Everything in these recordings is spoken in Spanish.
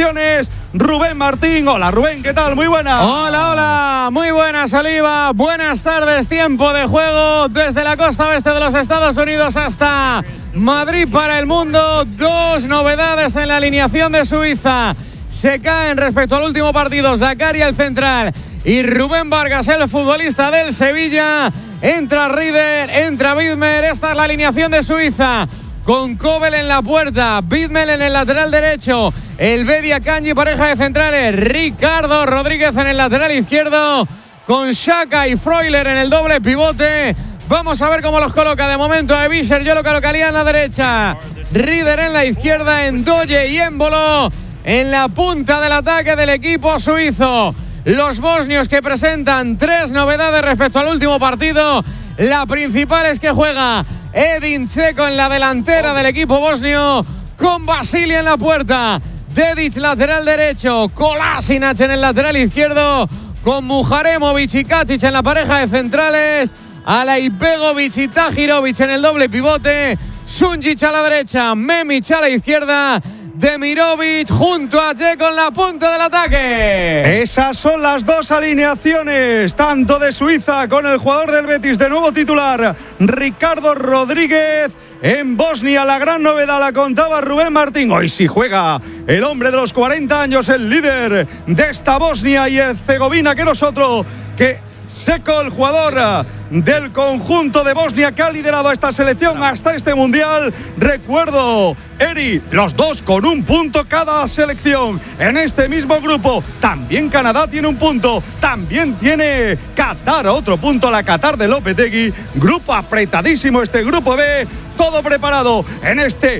alineaciones, Rubén Martín. Hola Rubén, ¿qué tal? Muy buenas. Hola, muy buenas, Oliva. Buenas tardes, tiempo de juego desde la costa oeste de los Estados Unidos hasta Madrid para el mundo. Dos novedades en la alineación de Suiza. Se caen respecto al último partido Zakaria, el central, y Rubén Vargas, el futbolista del Sevilla. Entra Rieder, entra Widmer. Esta es la alineación de Suiza, con Kobel en la puerta, Widmer en el lateral derecho, el Bedia Kanji, pareja de centrales, Ricardo Rodríguez en el lateral izquierdo, con Xhaka y Freuler en el doble pivote. Vamos a ver cómo los coloca de momento a Visser. Yo lo colocaría en la derecha, Rieder en la izquierda, Ndoye y Embolo en la punta del ataque del equipo suizo. Los bosnios, que presentan tres novedades respecto al último partido. La principal es que juega Edin Dzeko en la delantera del equipo bosnio, con Vasili en la puerta, Dedić lateral derecho, Kolasinac en el lateral izquierdo, con Muharemovic y Kacic en la pareja de centrales, Alaibegovic y Tahirovic en el doble pivote, Sunjic a la derecha, Memic a la izquierda, Demirovic junto a Dzeko en la punta del ataque. Esas son las dos alineaciones, tanto de Suiza, con el jugador del Betis de nuevo titular, Ricardo Rodríguez. En Bosnia la gran novedad la contaba Rubén Martín. Hoy sí juega el hombre de los 40 años, el líder de esta Bosnia y Herzegovina, que no es otro que Dzeko, el jugador del conjunto de Bosnia que ha liderado esta selección hasta este mundial. Recuerdo, Eri, los dos con un punto cada selección en este mismo grupo. También Canadá tiene un punto, también tiene Qatar otro punto, la Qatar de Lopetegui. Grupo apretadísimo este grupo B, todo preparado en este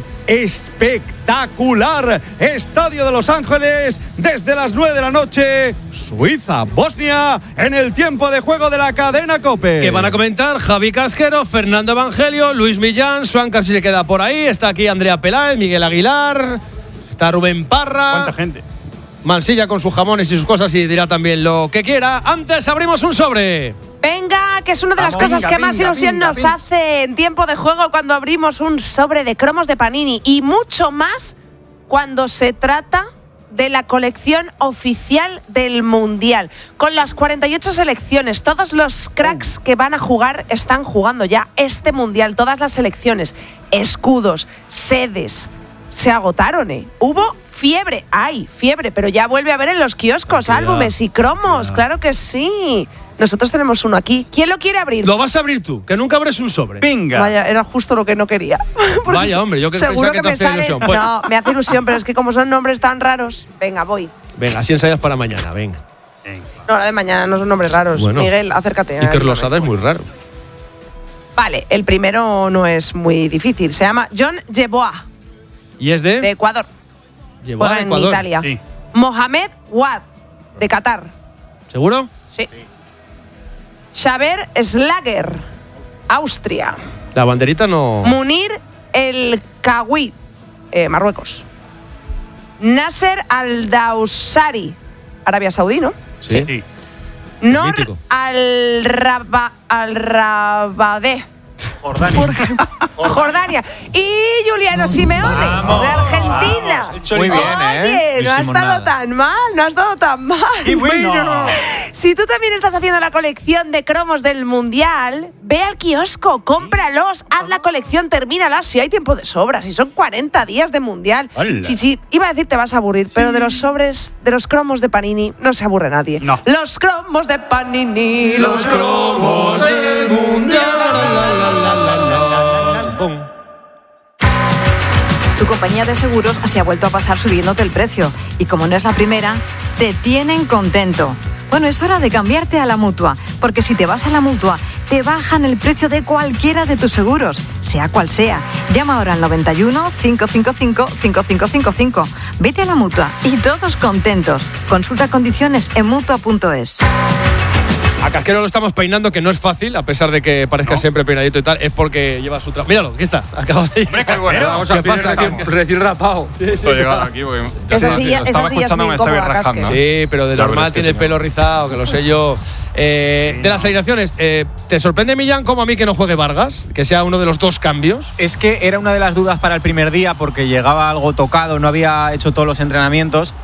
espectacular estadio de Los Ángeles desde las 9 de la noche. Suiza-Bosnia en el tiempo de juego de la cadena COPE. Que van a comentar Javi Casquero, Fernando Evangelio, Luis Millán, Suancar si se queda por ahí, está aquí Andrea Peláez, Miguel Aguilar, está Rubén Parra. ¿Cuánta gente? Mansilla con sus jamones y sus cosas y dirá también lo que quiera. Antes abrimos un sobre. Venga, que es una de las cosas que más ilusión nos hace en tiempo de juego cuando abrimos un sobre de cromos de Panini, y mucho más cuando se trata de la colección oficial del Mundial. Con las 48 selecciones, todos los cracks que van a jugar están jugando ya este Mundial, todas las selecciones, escudos, sedes, se agotaron, ¿eh? Hubo fiebre, pero ya vuelve a haber en los kioscos álbumes y cromos, claro que sí. Nosotros tenemos uno aquí. ¿Quién lo quiere abrir? Lo vas a abrir tú, que nunca abres un sobre. Venga. Vaya, era justo lo que no quería. Vaya, hombre, yo seguro que me te hace ilusión. Pues. No, me hace ilusión, pero es que como son nombres tan raros. Venga, voy. Venga, así ensayas para mañana, venga. No, la de mañana no son nombres raros. Bueno, Miguel, acércate. Iker Losada es muy raro. Vale, el primero no es muy difícil. Se llama John Yeboah. ¿Y es de? De Ecuador. Yeboah, juega en Ecuador. Italia. Sí. Mohamed Wad, de Qatar. ¿Seguro? Sí. Xaver Schlager, Austria. La banderita no. Munir El Kawi, Marruecos. Nasser Al-Dawsari, Arabia Saudí, ¿no? Sí. Nor mítico. Al-Rabadeh, Jordania. Y Juliano Simeone, de Argentina. Muy bien, Oye, no ha estado tan mal, Y bueno. Si tú también estás haciendo la colección de cromos del Mundial, ve al kiosco, cómpralos, haz la colección, termínala si hay tiempo de sobra, si son 40 días de Mundial. ¡Hala! Sí, iba a decir te vas a aburrir, pero de los sobres, de los cromos de Panini, no se aburre nadie. No. Los cromos de Panini, los cromos del Mundial. Tu compañía de seguros se ha vuelto a pasar subiéndote el precio. Y como no es la primera, te tienen contento. Bueno, es hora de cambiarte a la Mutua. Porque si te vas a la Mutua, te bajan el precio de cualquiera de tus seguros, sea cual sea. Llama ahora al 91 555 5555. Vete a la Mutua y todos contentos. Consulta condiciones en Mutua.es. A Casquero lo estamos peinando, que no es fácil, a pesar de que parezca siempre peinadito y tal, es porque lleva su trabajo. Míralo, aquí está, acaba de ir. ¿Qué pasa? Recién rapado. Sí. He llegado aquí porque Esa silla estaba escuchando, me estaba rajando. Sí, pero de normal tiene el pelo rizado, que lo sé yo. De las alineaciones, ¿te sorprende, Millán, como a mí que no juegue Vargas? Que sea uno de los dos cambios. Es que era una de las dudas para el primer día porque llegaba algo tocado, no había hecho todos los entrenamientos.